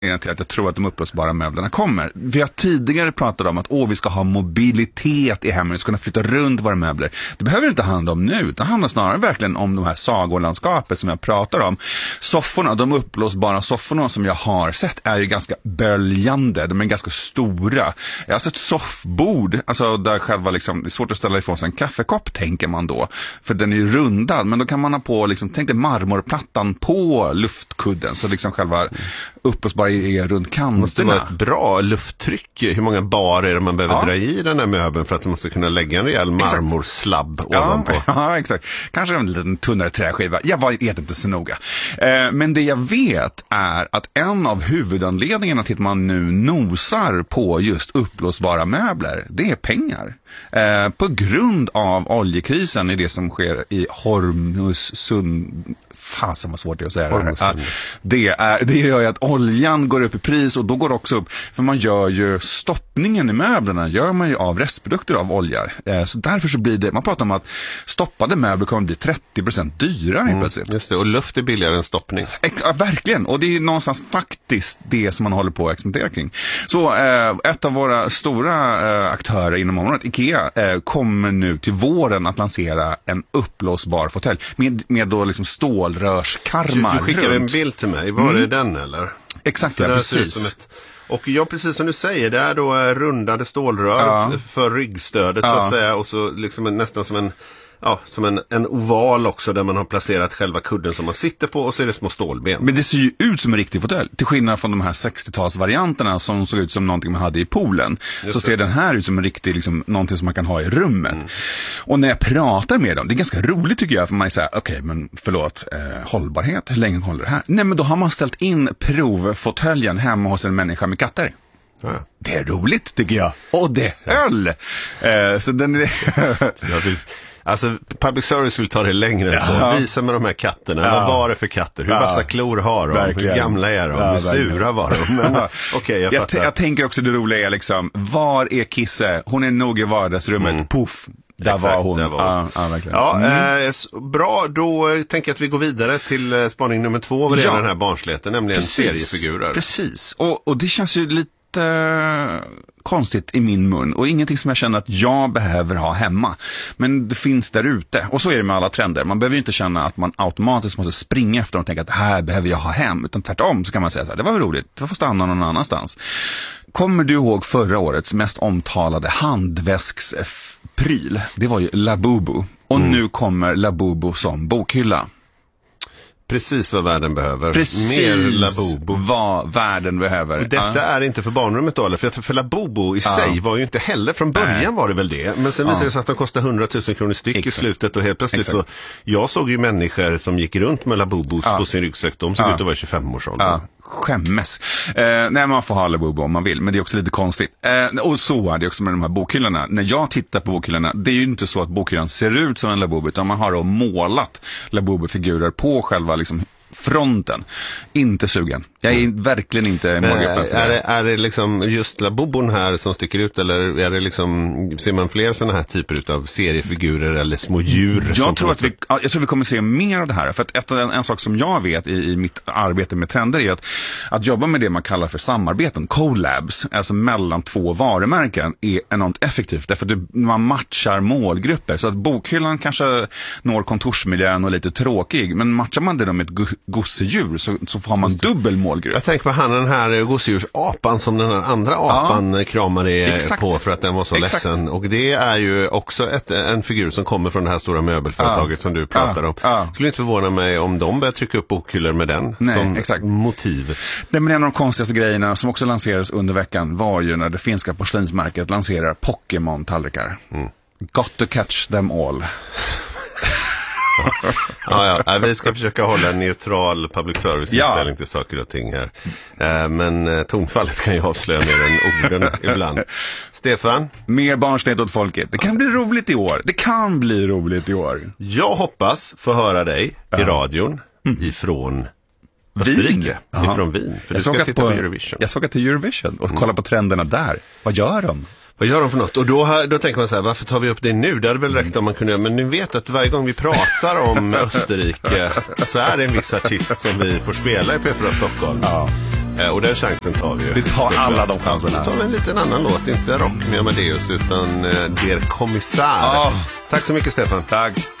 till att jag tror att de upplösbara möblerna kommer. Vi har tidigare pratat om att vi ska ha mobilitet i hemmet, vi ska kunna flytta runt våra möbler. Det behöver inte handla om nu, det handlar snarare verkligen om de här sagolandskapet som jag pratar om. Sofforna, de upplösbara sofforna som jag har sett är ju ganska böljande, de är ganska stora. Jag har sett soffbord, alltså där själva liksom, det är svårt att ställa ifrån sig en kaffekopp tänker man då, för den är ju rundad, men då kan man ha på liksom, tänk dig marmorplattan på luftkudden, så liksom själva upplösbara är runt kanterna. Det måste vara ett bra lufttryck. Hur många bar är det man behöver dra i den här möbeln för att man ska kunna lägga en rejäl marmorslabb ovanpå? Ja, exakt. Kanske en liten tunnare träskiva. Jag vet inte så noga. Men det jag vet är att en av huvudanledningarna till att man nu nosar på just upplösbara möbler, det är pengar. På grund av oljekrisen i det som sker i Hormuzsund. Fasen vad svårt det är att säga det gör ju att oljan går upp i pris, och då går det också upp, för man gör ju stoppningen i möblerna gör man ju av restprodukter av olja. Så därför så blir det, man pratar om att stoppade möbler kommer bli 30% dyrare plötsligt. Just det, och luft är billigare än stoppning. Verkligen, och det är någonstans faktiskt det som man håller på att experimentera kring. Så ett av våra stora aktörer inom området, IKEA, kommer nu till våren att lansera en upplåsbar fåtölj med då liksom stålrörskarmar. Du skickade en bild till mig, var det den eller? Exakt, ja, precis. Och jag, precis som du säger, det är då rundade stålrör för ryggstödet så att säga, och så liksom nästan som en oval också, där man har placerat själva kudden som man sitter på, och så är det små stålben. Men det ser ju ut som en riktig fåtölj, till skillnad från de här 60-talsvarianterna som såg ut som någonting man hade i poolen. Så ser den här ut som en riktig, liksom, någonting som man kan ha i rummet. Och när jag pratar med dem, det är ganska roligt tycker jag, för man säger, okej, men förlåt, hållbarhet, hur länge håller det här? Nej, men då har man ställt in provfåtöljen hemma hos en människa med katter. Ja. Det är roligt tycker jag. Och det höll! Så den är... Alltså, public service vill ta det längre än så. Visa med de här katterna. Vad var det för katter? Hur vassa klor har de? Verkligen. Hur gamla är de? Hur sura var de? Men, okej, jag tänker också det roliga är liksom, var är Kisse? Hon är nog i vardagsrummet. Puff. Där var hon. Verkligen. Bra, då tänker jag att vi går vidare till spaning nummer 2 vad det är den här barnsligheten, nämligen seriefigurer. Precis, och det känns ju lite konstigt i min mun, och ingenting som jag känner att jag behöver ha hemma, men det finns där ute. Och så är det med alla trender, man behöver ju inte känna att man automatiskt måste springa efter och tänka att det här behöver jag ha hem, utan tvärtom så kan man säga så här, det var väl roligt, det får stanna någon annanstans. Kommer du ihåg förra årets mest omtalade handväskspryl? Det var ju Labubu, och nu kommer Labubu som bokhylla. Precis vad världen behöver. Precis mer Labubu. Vad världen behöver. Och detta är inte för barnrummet då, eller? För Labubu i sig var ju inte heller, från början var det väl det. Men sen visade det sig att de kostar 100 000 kronor styck i slutet, och helt plötsligt så, jag såg ju människor som gick runt med Labubus på sin ryggsäck, de såg ut att vara 25-årsåldern. Skämmes. Nej, man får ha Labubu om man vill, men det är också lite konstigt. Och så är det också med de här bokhyllorna. När jag tittar på bokhyllorna, det är ju inte så att bokhyllan ser ut som en Labubu, utan man har då målat Labubu-figurer på själva liksom fronten. Inte sugen. Jag är verkligen inte målgruppen för det. Är det liksom just Labubun här som sticker ut, eller är det liksom, ser man fler sådana här typer av seriefigurer eller små djur? Jag tror vi kommer se mer av det här, för att en sak som jag vet i mitt arbete med trender är att jobba med det man kallar för samarbeten, collabs, alltså mellan två varumärken, är enormt effektivt, därför att man matchar målgrupper, så att bokhyllan kanske når kontorsmiljön och lite tråkig, men matchar man det då med ett gosedjur så får man dubbel målgrupp. Jag tänker på den här gosedjursapan som den här andra apan kramade på för att den var så ledsen. Och det är ju också en figur som kommer från det här stora möbelföretaget som du pratar om. Skulle inte förvåna mig om de börjar trycka upp bokhyllor med den som motiv. Men en av de konstigaste grejerna som också lanserades under veckan var ju när det finska porslinsmärket lanserar Pokémon-tallrikar. Got to catch them all. Vi ska försöka hålla en neutral public service-inställning till saker och ting här. Men tonfallet kan ju avslöja mer än orden ibland. Stefan? Mer barnsligt åt folket. Det kan bli roligt i år. Jag hoppas få höra dig i radion ifrån Österrike, ifrån Wien. För du ska titta på Eurovision. Jag såg till Eurovision och kolla på trenderna där. Vad gör de? Vad gör de för något? Och då tänker man så här, varför tar vi upp det nu? Det hade väl räckt om man kunde, men ni vet att varje gång vi pratar om Österrike så är det en viss artist som vi får spela i P4 Stockholm. Och den chansen tar vi ju. Vi tar alla de chanserna. Vi tar en liten annan låt, inte rock med Amadeus utan Der Kommissar. Tack så mycket, Stefan. Tack.